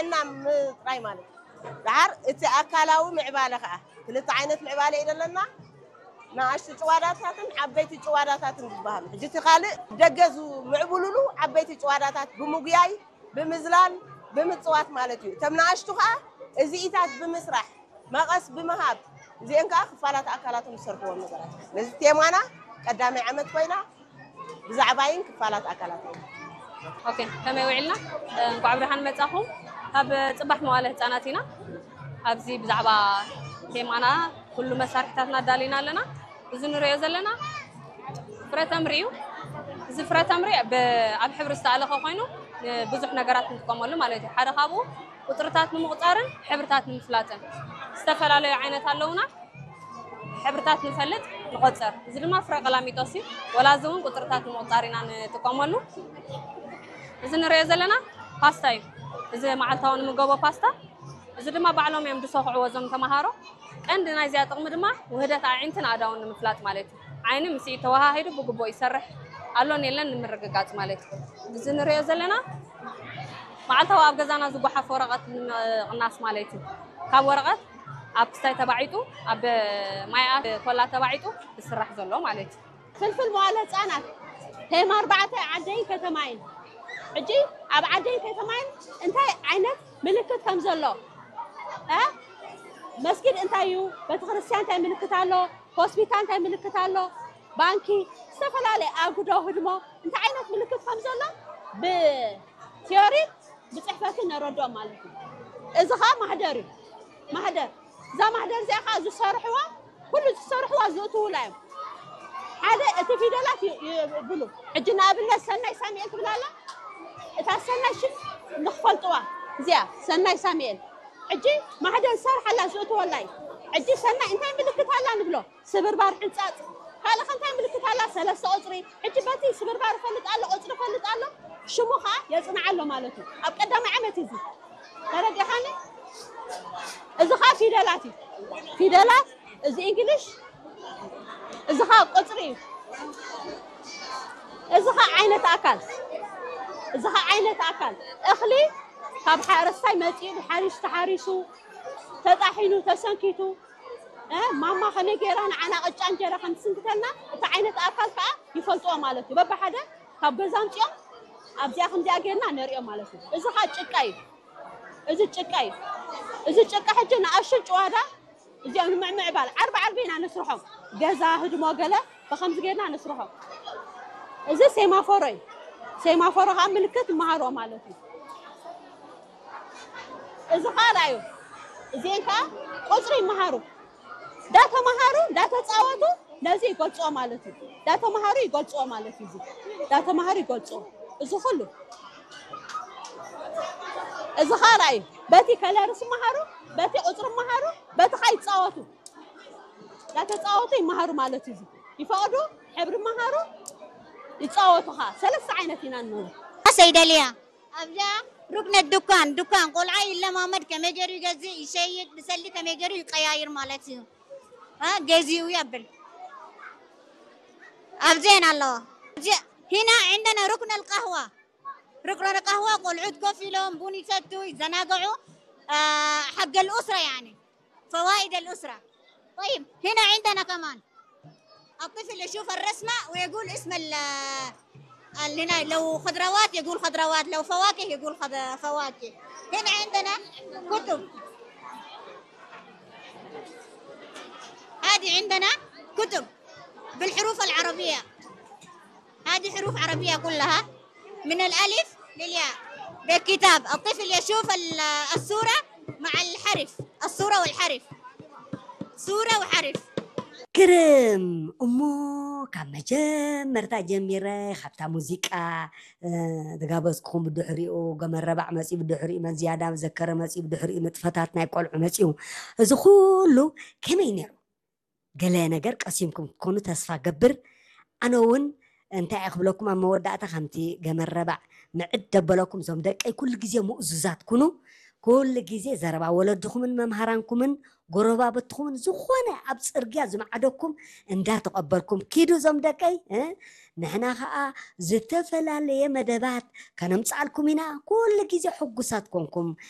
ጥዕና ምጥራይ ማለት ዳር እቲ ኣካላዊ ምዕባለ ከዓ ክልተ ዓይነት ምዕባለ ይደለና ናኣሽቱ ጭዋዳታትን ዓበይቲ ጭዋዳታትን ዝበሃሉ ሕጂ እቲ ካልእ ደገዙ ምዕቡሉሉ ዓበይቲ ጭዋዳታት ብምጉያይ ብምዝላል ብምፅዋት ማለት እዩ እቶም ናኣሽቱ ከዓ እዚኢታት ብምስራሕ መቐስ ብምሃብ እዚአን ከዓ ክፋላት ኣካላቶም ዝሰርሕዎም ነገራት ነዚ ቴማና ቀዳማይ ዓመት ኮይና ብዛዕባይን ክፋላት ኣካላቶም ኦኬ ከመይ ውዕልና እንኳዕ ብርሃን መጻኹም ኣብ ጽባሕ መዋለ ህፃናት ኢና ኣብዚ ብዛዕባ ቴማና ኩሉ መሳርሕታትና ዳሊና ኣለና እዚ ንሪኦ ዘለና ፍረ ተምሪ እዩ እዚ ፍረ ተምሪ ኣብ ሕብሪ ዝተኣለኸ ኮይኑ ብዙሕ ነገራት ንጥቀመሉ ማለት እዩ ሓደ ካብኡ ቁጥርታት ንምቁፃርን ሕብርታት ንምፍላጥን ዝተፈላለዩ ዓይነት ኣለውና ሕብርታት ንፈልጥ ንቆፅር እዚ ድማ ፍረ ቀላሚጦስ እዩ ወላዚ እውን ቁጥርታት ንምቁፃር ኢና ንጥቀመሉ እዚ ንሪኦ ዘለና ፓስታ እዩ እዚ መዓልታዊ ንምገቦ ፓስታ እዚ ድማ ባዕሎም እዮም ዝሰኽዕዎ እዞም ተምሃሮ ቀንዲ ናይዚኣ ጥቕሚ ድማ ውህደት ኣዒንትን ኣእዳውን ንምፍላጥ ማለት እዩ ዓይኒ ምስ ተዋሃሂዱ ብግቡእ ይሰርሕ ኣሎን የለን ንምርግጋፅ ማለት እዩ እዚ ንሪኦ ዘለና መዓልታዊ ኣብ ገዛና ዝጓሓፍ ወረቐት ንምቕናስ ማለት እዩ ካብ ወረቐት ኣብ ክስታይ ተባዒጡ ኣብ ማይኣት ኮላ ተባዒጡ ዝስራሕ ዘሎ ማለት እዩ ፍልፍል መዋለ ህፃናት ቴማ 4 ዓደይን ከተማይን ሕጂ ኣብ ዓደይን ከተማይን እንታይ ዓይነት ምልክት ከም ዘሎ መስጊድ እንታይ እዩ ቤተክርስትያን እንታይ ምልክት ኣሎ ሆስፒታል እንታይ ምልክት ኣሎ ባንኪ ዝተፈላለዩ ኣጉዶ ህድሞ እንታይ ዓይነት ምልክት ከም ዘሎ ብቲዮሪ ብፅሕፈትን ነረድኦ ማለት እዩ እዚ ከዓ ማህደር እዩ ማህደር እዛ ማህደር እዚኣ ከዓ ዝሰርሕዋ ኩሉ ዝሰርሕዋ ዝእትውላ እዮም ሓደ እቲ ፊደላት ይብሉ ሕጂ ንኣብነት ሰናይ ሳሙኤል ትብላ ኣላ እታ ሰናይ ሽም ንኽፈልጥዋ እዚኣ ሰናይ ሳሙኤል ሕጂ ማህደር ዝሰርሓላ ዝእትወላ እዩ ሕጂ ሰናይ እንታይ ምልክት ኣላ ንብሎ ስብርባር ሕንፃፅ ካልእ እንታይ ምልክት ኣላ ሰለስተ ቁፅሪ ሕጂ በቲ ስብርባር ፈልጥ ኣሎ ቁፅሪ ፈልጥ ኣሎ ሽሙ ከዓ የፅንዓ ኣሎ ማለት እዩ ኣብ ቀዳማይ ዓመት እዚ ተረዲኻኒ እዚ ከዓ ፊደላት እዩ ፊደላት እዚ እንግሊሽ እዚ ከዓ ቁፅሪ እዩ እዚ ከዓ ዓይነት ኣካል እዚ ከዓ ዓይነት ኣካል እኽሊ ካብ ሓረስታይ መፂኡ ብሓሪሱ ተሓሪሱ ተጣሒኑ ተሰንኪቱ ማማ ከመይ ገይራ ንዓና ቅጫ እንጀራ ከም ትስንክተልና እቲ ዓይነት ኣካል ከዓ ይፈልጥዎ ማለት እዩ በብሓደ ካብ ገዛ ምፅኦም ኣብዚኣ ከምዚኣ ጌርና ነሪኦ ማለት እዩ እዚ ከዓ ጭቃ እዩ እዚ ጭቃ እዩ እዚ ጭቃ ሕጂ ንኣሽል ጭዋዳ እዚኦም ንምዕምዕባል ዓርቢ ዓርቢ ኢና ነስርሖም ገዛ ህድሞ ገለ ብከምዚ ጌርና ነስርሖም እዚ ሴማፎሮ እዩ ሴማፎሮ ከዓ ምልክት ይመሃሮ ማለት እዩ እዚ ከዓ ራእዩ እዚአን ከዓ ቁፅሪ ይመሃሩ ዳተመሃሩ ዳተፃወቱ ነዚ ይገልፅዎ ማለት እዩ ዳተመሃሩ ይገልፅዎ ማለት እዩ ዳተመሃሩ ይገልፅዎ እዚ ኩሉ እዚ ከዓ ራእዩ በቲ ከለርስ ይመሃሩ በቲ ቁፅሪ ይመሃሩ በቲ ከዓ ይፃወቱ ዳተፃወቱ ይመሃሩ ማለት እዩ ይፈቅዱ ሕብሪ ይመሃሩ ይፃወቱ ከዓ ሰለስተ ዓይነት ኢና ንብሉ ሰይደልያ ኣብዛ ركن دكان قلعة إلا محمد كمجري جزء يشيد بسلي كمجري يقياير مالتي جزء ويابل أبزين الله هنا عندنا ركن القهوة قلعود كوفي لهم بني ستو زناقعوا حق الأسرة يعني فوائد الأسرة طيب هنا عندنا كمان الطفل يشوف الرسمة ويقول اسم هنا لو خضروات يقول خضروات لو فواكه يقول فواكه هنا عندنا كتب هذه عندنا كتب بالحروف العربية هذه حروف عربية كلها من الألف للياء بالكتاب الطفل يشوف الصورة مع الحرف الصورة والحرف صورة وحرف كرم أمو كم مرتا جميرة خبتا موسيقى دقابسكم بدحريو قام الربع مسي بدحري من زيادة مذكر مسي بدحري متفتاتنا يقول مسيو زخولو كم ينيرو قالنا قرق أسيمكم كونوا تصفى قبر أنا ون أنت أخبركم أما ودعت خمتي قام الربع معد بلكم زمدك أي كل جزء مؤززات كونوا كل جزء زربا ولدكم من مهرانكم من قربا بتخون زخونة أبص إرجع زم عدكم إن ده تقبلكم كيدو زمدكي نحنا خا زتفلا ليه مدبات كان مسألكم هنا كل جزء حقوساتكم